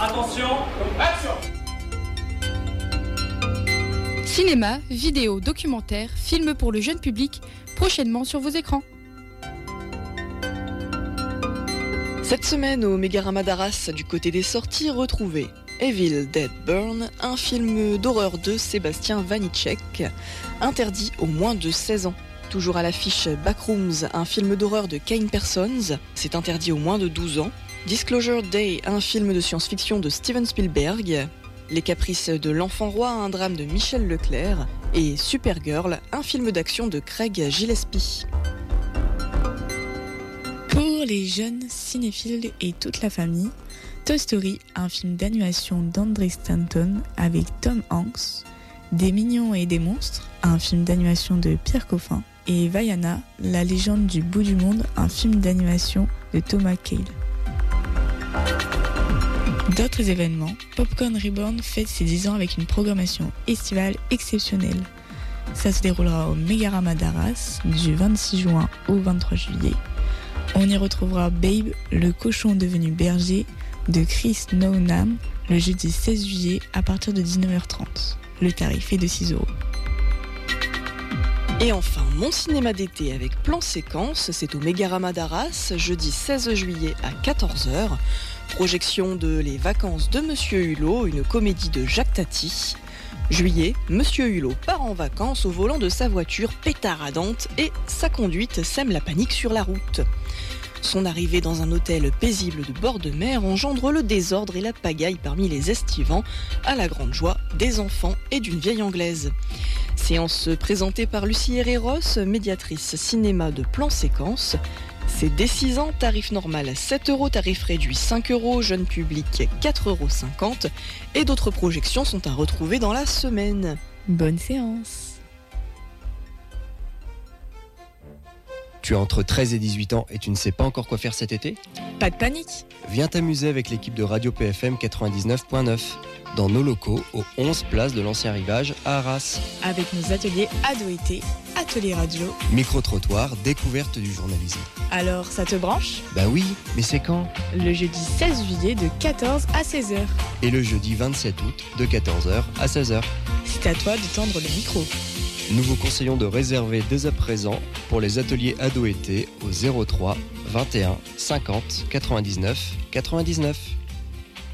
Attention, action! Cinéma, vidéo, documentaire, films pour le jeune public, prochainement sur vos écrans. Cette semaine au Mégarama d'Arras, du côté des sorties, retrouvez Evil Dead Burn, un film d'horreur de Sébastien Vanitschek, interdit aux moins de 16 ans. Toujours à l'affiche Backrooms, un film d'horreur de Kane Parsons, c'est interdit aux moins de 12 ans. Disclosure Day, un film de science-fiction de Steven Spielberg. Les caprices de l'enfant roi, un drame de Michel Leclerc. Et Supergirl, un film d'action de Craig Gillespie. Pour les jeunes cinéphiles et toute la famille, Toy Story, un film d'animation d'André Stanton avec Tom Hanks. Des mignons et des monstres, un film d'animation de Pierre Coffin. Et Vaiana, la légende du bout du monde, un film d'animation de Thomas Cale. D'autres événements, Popcorn Reborn fête ses 10 ans avec une programmation estivale exceptionnelle. Ça se déroulera au Mégarama d'Arras du 26 juin au 23 juillet. On y retrouvera Babe, le cochon devenu berger de Chris Noonam le jeudi 16 juillet à partir de 19h30. Le tarif est de 6 €. Et enfin, mon cinéma d'été avec plan séquence, c'est au Mégarama d'Arras, jeudi 16 juillet à 14h. Projection de Les vacances de Monsieur Hulot, une comédie de Jacques Tati. Juillet, Monsieur Hulot part en vacances au volant de sa voiture pétaradante et sa conduite sème la panique sur la route. Son arrivée dans un hôtel paisible de bord de mer engendre le désordre et la pagaille parmi les estivants, à la grande joie des enfants et d'une vieille anglaise. Séance présentée par Lucie Herreros, médiatrice cinéma de plan séquence. C'est dès 6 ans, tarif normal 7 €, tarif réduit 5 €, jeune public 4,50 € et d'autres projections sont à retrouver dans la semaine. Bonne séance. Tu as entre 13 et 18 ans et tu ne sais pas encore quoi faire cet été ? Pas de panique. Viens t'amuser avec l'équipe de Radio PFM 99.9 dans nos locaux au 11 place de l'Ancien Rivage à Arras. Avec nos ateliers ado-été, atelier radio. Micro-trottoir, découverte du journalisme. Alors, ça te branche ? Bah oui, mais c'est quand ? Le jeudi 16 juillet de 14 à 16h. Et le jeudi 27 août de 14h à 16h. C'est à toi de tendre le micro. Nous vous conseillons de réserver dès à présent pour les ateliers ado-été au 03 21 50 99 99.